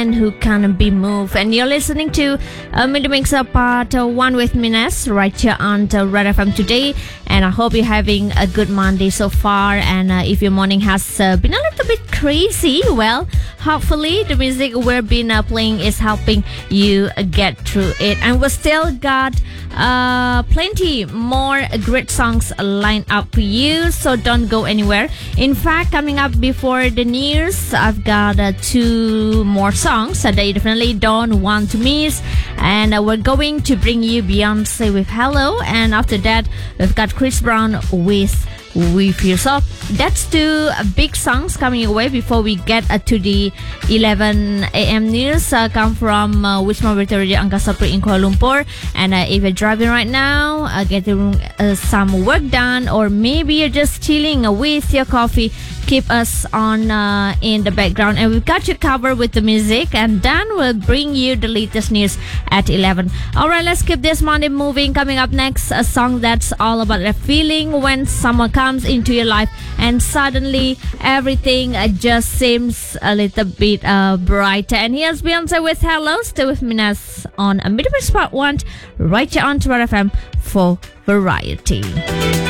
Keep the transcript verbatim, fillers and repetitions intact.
And who can be moved, and you're listening to uh, Mid Mix uh, part uh, one with Mines right here on uh, Red F M today. And I hope you're having a good Monday so far. And uh, if your morning has uh, been a little bit crazy, well, hopefully the music we've been uh, playing is helping you uh, get through it. And we still got uh, plenty more great songs lined up for you, so don't go anywhere. In fact, coming up before the news, I've got uh, two more songs that you definitely don't want to miss, and uh, we're going to bring you Beyonce with Hello, and after that we've got Chris Brown with With You. So that's two uh, big songs coming your way before we get uh, to the eleven a.m. news. Uh, come from uh, Wisma Victoria Angkasa Puri in Kuala Lumpur. And uh, if you're driving right now, uh, getting uh, some work done, or maybe you're just chilling uh, with your coffee, keep us on uh, in the background, and we've got you covered with the music, and then we'll bring you the latest news at eleven. Alright, let's keep this Monday moving. Coming up next, a song that's all about the feeling when someone comes into your life and suddenly everything uh, just seems a little bit uh, brighter. And here's Beyonce with Hello. Stay with me now on a Midwest Part one right here on Red F M for variety.